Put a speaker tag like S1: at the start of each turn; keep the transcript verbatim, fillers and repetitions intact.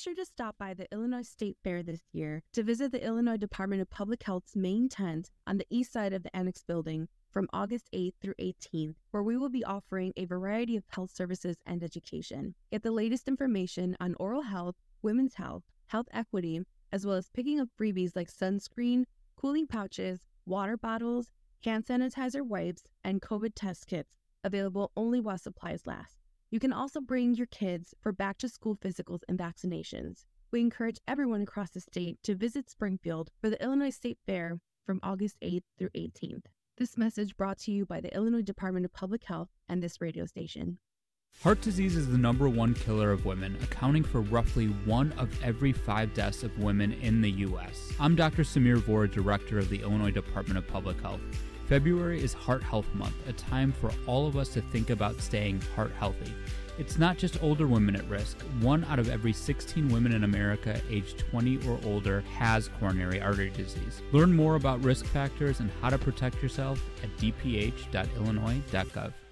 S1: sure to stop by the Illinois State Fair this year to visit the Illinois Department of Public Health's main tent on the east side of the Annex Building from August eighth through eighteenth, where we will be offering a variety of health services and education. Get the latest information on oral health, women's health, health equity, as well as picking up freebies like sunscreen, cooling pouches, water bottles, hand sanitizer wipes, and COVID test kits, available only while supplies last. You can also bring your kids for back-to-school physicals and vaccinations. We encourage everyone across the state to visit Springfield for the Illinois State Fair from August eighth through eighteenth. This message brought to you by the Illinois Department of Public Health and this radio station.
S2: Heart disease is the number one killer of women, accounting for roughly one of every five deaths of women in the U S. I'm Doctor Samir Vora, Director of the Illinois Department of Public Health. February is Heart Health Month, a time for all of us to think about staying heart healthy. It's not just older women at risk. One out of every sixteen women in America aged twenty or older has coronary artery disease. Learn more about risk factors and how to protect yourself at d p h dot illinois dot gov.